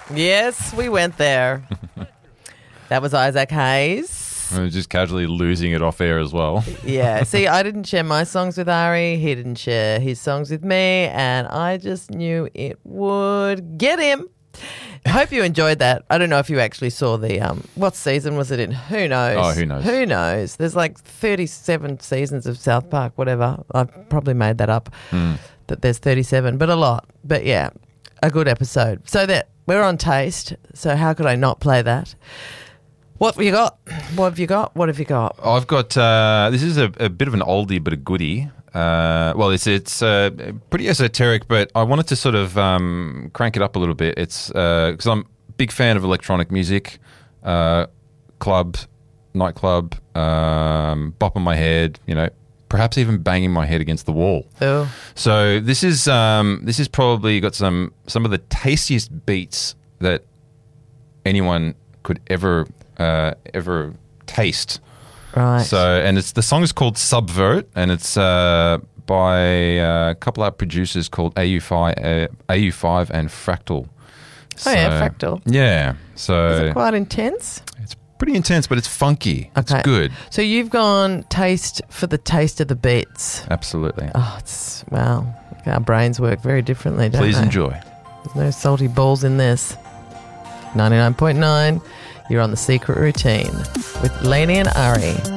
Yes, we went there. That was Isaac Hayes. We're just casually losing it off air as well. Yeah. See, I didn't share my songs with Ari. He didn't share his songs with me. And I just knew it would get him. I hope you enjoyed that. I don't know if you actually saw the, what season was it in? Who knows? Oh, who knows? Who knows? There's like 37 seasons of South Park, whatever. I've probably made that up, that there's 37, but a lot. But yeah, a good episode. So that we're on Taste. So how could I not play that? What have you got? What have you got? What have you got? I've got, this is a bit of an oldie but a goodie. Well, it's pretty esoteric, but I wanted to sort of crank it up a little bit. It's because I'm a big fan of electronic music, club, nightclub, bopping my head, perhaps even banging my head against the wall. Oh. So this is probably got some of the tastiest beats that anyone could ever taste. Right. So, and the song is called Subvert, and it's by a couple of producers called AU5 and Fractal. Oh yeah, Fractal. Yeah. So Is it quite intense? it's pretty intense, but it's funky. Okay. It's good. So you've gone taste for the taste of the beats. Absolutely. Oh, wow. Our brains work very differently, don't Please they? enjoy. There's no salty balls in this. 99.9, you're on The Secret Routine with Lainey and Ari.